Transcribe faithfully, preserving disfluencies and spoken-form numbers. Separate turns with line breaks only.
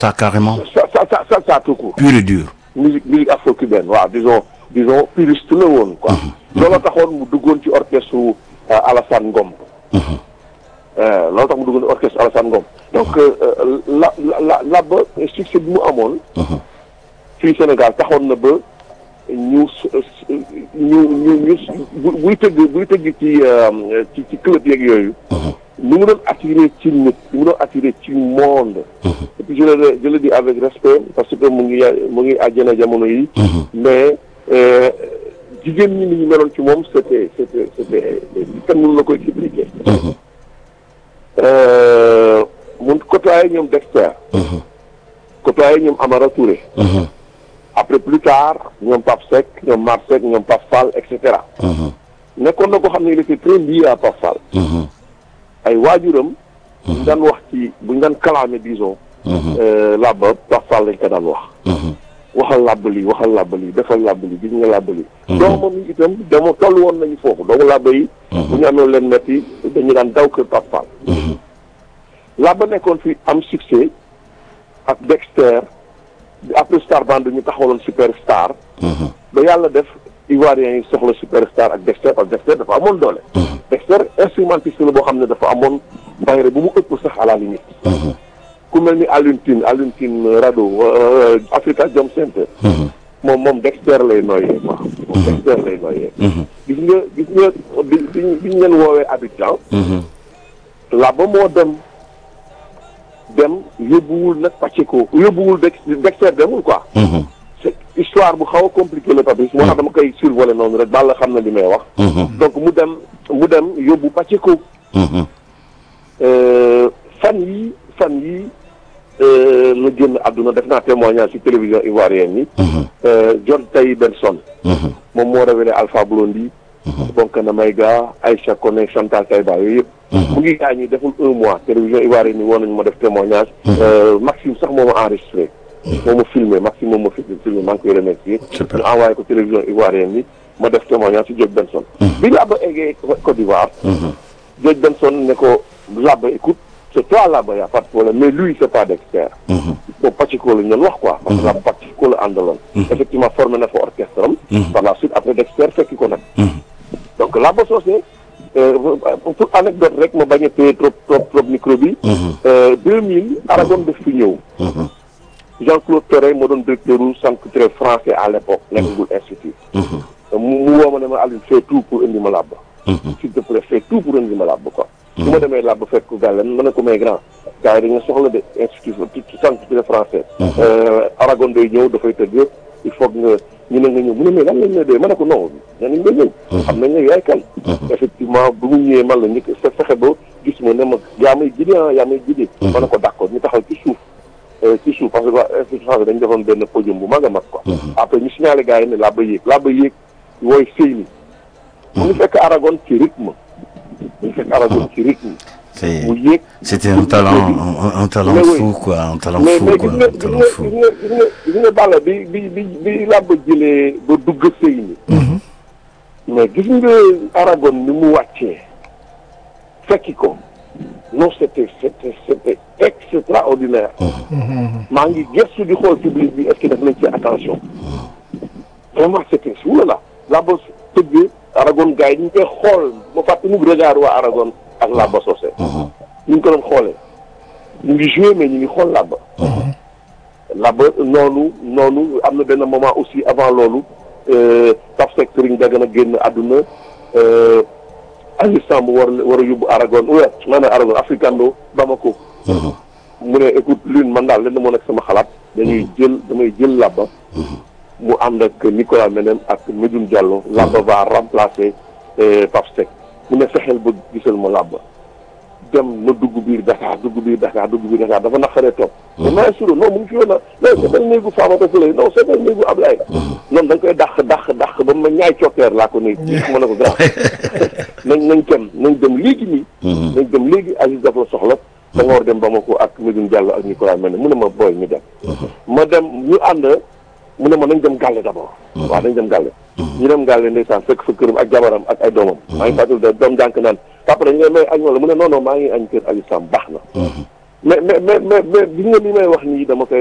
Ça carrément.
ça ça ça ça ça tout court.
Pur et dur.
musique musique afro-cubaine waaw disons disons puriste la woon quoi. looloo taxoon mu duggoon ci orchestre Alassane Ngom. loolu tax mu duggoon ci orchestre Alassane Ngom. donc la la la ba succès bi mu amoon. fii Sénégal taxoon na ba ñu ñu ñu ñu buy tëgg buy tëgg ci ci ci club yeeg yooyu. ni mu doon attiré ci nit ni mu doon attiré ci monde. et puis je le je le dis avec respect parce que mu ngi mu ngi àjjana jamono yi. mais jigéen ñi ni ñu meloon ci moom c'était c'était c'était kenn mënu la koy expliquer. mun côtoyé ñoom Dexter. côtoyé ñoom Amara Touré. après plus tard ñoom Pape Seck ñoom Mar Seck ñoom Pape Fall et cetera. nekkoon na ko xam ne il était très lié à Pape Fall. ay waajuram. bu ñu daan wax ci bu ñu daan kalaame disons. làbba Pape Fall lañ ko daan wax. waxal làbb lii waxal làbb lii defal làbb lii gis nga làbb lii. doomam yi itam dama toll woon nañu foofu doomu làbba yi. bu ñu amee leen metti dañu daan daw kër Pape Fall. làbba nekkoon fi am succès ak Dexter après Star Band ñu taxawaloon Superstar. ba yàlla def Ivoiriens yi soxla Superstar ak Dexter ak Dexter dafa amoon doole. Dexter instrumentiste la boo xam ne dafa amoon bayre bu mu ëpp sax à la limite. ku mel ni Alioune Tine Alioune Tine Rado Africa Jom Center. moom moom Dexter lay nooyee quoi. moom Dexter lay nooyee. gis nga gis nga bi bi bi ñu leen woowee Abidjan. là ba moo dem dem yóbbuwul nag Pacheco yóbbuwul Dexter demul quoi. c'est histoire bu xaw a compliqué la Papis moo tax dama koy survoler noonu rek Balla xam na li may wax. donc mu dem mu dem yóbbu Pacheco. fan yi fan yi la génn àdduna def naa témoignage ci télévision ivoirienne yi. John Taye Benson. moom moo révélé Alpha Blondy. Bonkana Maïga Aïcha Koné Chantal Taïba yooyu yëpp. mu ngi gaañ ñi deful un mois télévision ivoirienne yi woon nañu ma def témoignage. Maxime sax moo ma enregistré. moo ma filmé Maxime moo ma filmé maa ngi koy remercier. ñu envoyé ko télévision ivoirienne yi ma def témoignage ci George Benson. bi Laba eggee Côte d'Ivoire. George Benson ne ko Laba écoute. c'est toi là-bas y a pas de problème mais lui c'est pas Dexter. boobu Pacheco la ñu doon wax quoi. parce que la Pacheco la àndaloon. effectivement formé na fa orchestre am. par la suite après Dexter fekki ko nag. donc Laba Socé pour anecdote rek ma bañ a téye trop trop trop micro bi. deux mille Aragon daf fi ñëw. Jean-Claude Toré moo doon directeur u centre très français à l'époque. nekkagul institut. mu mu woo ma ne ma Aliou fait tout pour indi ma Laba. s'il te plaît fait tout pour indi ma Laba quoi. su ma demee làbb fekk ko gàllen mën na ko may grand gars yi dañu soxla de institut centre de français Aragon day ñëw dafay tëgg il faut nga ñu ne nga ñëw mu ne mais lan lañ la dee ma ne ko non ñan nañ nga ñëw xam nañ ne yaay kan effectivement bu mu ñëwee man la ñu ko fexe ba gis ma ne ma yaa may gidi ah yaa may gidi ma ne ko d'accord ñu taxaw ci suuf ci suuf parce que waa institut français dañu defoon benn podium bu mag a mag quoi après ñu signalé gars yi ne làbb yéeg làbb yéeg wooy sëy ni mu ngi fekk Aragon ci rythme ñu fekk Aragon ci rythme. mu yéeg
c'était un talent un, un talent fou quoi un talent fou quoi un talent fou.
mais mais gis nga gis nga Balla bi bi bi bi Laba jëlee ba dugg sëy ni mais gis nga Aragon ni mu wàccee fekki ko non c'était c'était c'était extraordinaire. maa ngi gëstu di xool public bi est-ce que def nañ ci attention. vraiment c'était fou la Laba tëggee Aragon gars yi ñu ngi koy xool ba fàtte mu regard waa Aragon ak Laba Socé. ñu ngi ko doon xoolee. ñu ngi joué mais ñu ngi xool Laba. Laba noonu noonu am na benn moment aussi avant loolu Pape Seck Serigne Dagana génn àdduna Aliou Samb war war a yóbbu Aragon oui maanaam Aragon Africando Bamako. mu ne écoute lune man daal lenn moo nekk sama xalaat dañuy jël damay jël Laba. mu ànd ak Nicolas Menem ak Medoune Diallo. Laba va remplacer Pape Seck mu ne fexeel ba gisal ma Laba dem na dugg biir Dakar dugg biir Dakar dugg biir Dakar dafa naqaree topp. mais maa ngi suur non mu ngi fi woon non seetal néegu Fapal Fële non seetal néegu Ablaye. noonu da nga koy dàq dàq dàq ba ma ñaay cokkeer laa ko nuyu. ma ne ko grand nañ nañ dem nañ dem léegi nii. nañ dem léegi Aziz dafa soxla. da nga war dem Bamako ak Medoune Diallo ak Nicolas Menem mu ne ma booy ñu dem. ma dem ñu ànd. mu ne ma nañ dem gàlle d'abord. waaw nañ dem gàlle. ñu dem gàlle ndeysaan fekk fa këram ak jabaram ak ay doomam. maa ngi fàttali doom jànk naan papa dañ ngay may añ wala mu ne non non maa ngi añ kër Aliou Samb baax na. mais mais mais mais mais bi nga li may wax nii dama koy